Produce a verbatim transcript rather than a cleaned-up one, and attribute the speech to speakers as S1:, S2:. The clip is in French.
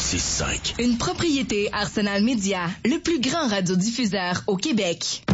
S1: six cinq.
S2: Une propriété Arsenal Média, le plus grand radiodiffuseur au Québec.